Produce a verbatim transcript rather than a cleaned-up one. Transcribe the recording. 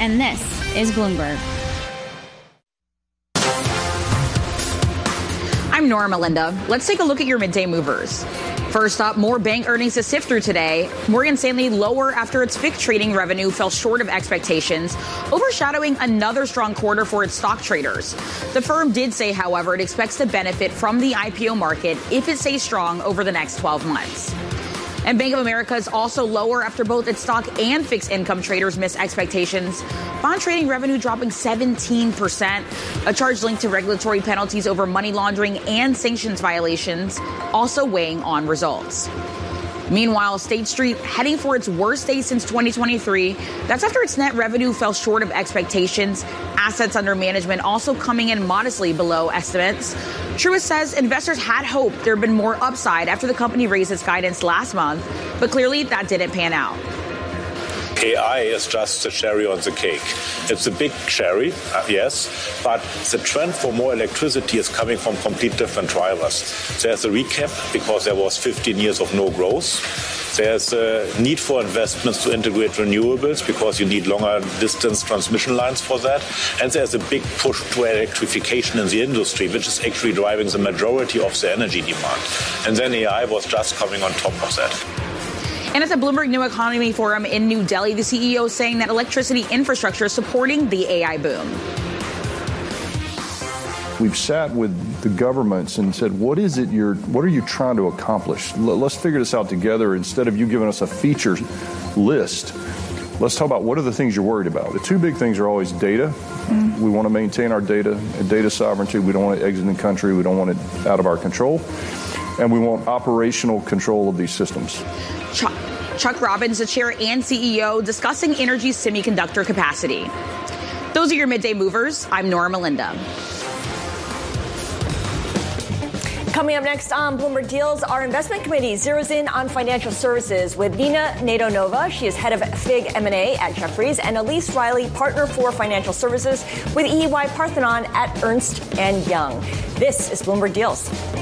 and this is Bloomberg. I'm Nora Melinda. Let's take a look at your midday movers. First up, more bank earnings to sift through today. Morgan Stanley lower after its F I C trading revenue fell short of expectations, overshadowing another strong quarter for its stock traders. The firm did say, however, it expects to benefit from the I P O market if it stays strong over the next twelve months. And Bank of America is also lower after both its stock and fixed income traders missed expectations. Bond trading revenue dropping seventeen percent, a charge linked to regulatory penalties over money laundering and sanctions violations, also weighing on results. Meanwhile, State Street heading for its worst day since twenty twenty-three. That's after its net revenue fell short of expectations. Assets under management also coming in modestly below estimates. Truist says investors had hoped there had been more upside after the company raised its guidance last month, but clearly that didn't pan out. A I is just the cherry on the cake. It's a big cherry, uh, yes, but the trend for more electricity is coming from complete different drivers. There's a recap because there was fifteen years of no growth. There's a need for investments to integrate renewables because you need longer distance transmission lines for that. And there's a big push to electrification in the industry, which is actually driving the majority of the energy demand. And then A I was just coming on top of that. And at the Bloomberg New Economy Forum in New Delhi, the C E O is saying that electricity infrastructure is supporting the A I boom. We've sat with the governments and said, what is it you're, what are you trying to accomplish? Let's figure this out together. Instead of you giving us a feature list, let's talk about what are the things you're worried about. The two big things are always data. Mm-hmm. We want to maintain our data, data sovereignty. We don't want it exiting the country. We don't want it out of our control. And we want operational control of these systems. Chuck, Chuck Robbins, the chair and C E O, discussing energy semiconductor capacity. Those are your midday movers. I'm Nora Melinda. Coming up next on Bloomberg Deals, our investment committee zeroes in on financial services with Nina Nato-Nova. She is head of F I G M and A at Jefferies, and Elise Riley, partner for financial services with E Y Parthenon at Ernst and Young. This is Bloomberg Deals.